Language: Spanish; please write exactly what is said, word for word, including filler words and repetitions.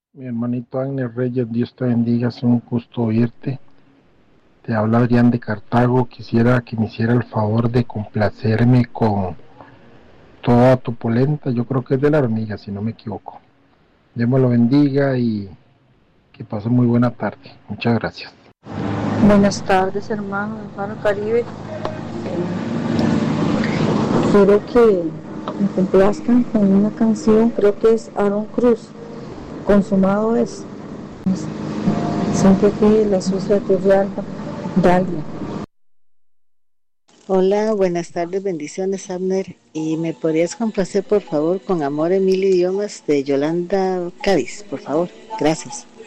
Mi hermanito Agnes Reyes, Dios te bendiga, es un gusto oírte. Te habla Adrián de Cartago. Quisiera que me hiciera el favor de complacerme con toda tu polenta. Yo creo que es de la hormiga, si no me equivoco. Dios me lo bendiga y que pase muy buena tarde. Muchas gracias. Buenas tardes, hermano de Faro Caribe. Quiero que me complazcan con una canción, creo que es Aaron Cruz, Consumado es. Siempre que la sucia de Realba, Dalia. Hola, buenas tardes, bendiciones, Abner. ¿Y me podrías complacer, por favor, con Amor en Mil Idiomas de Yolanda Cádiz, por favor? Gracias.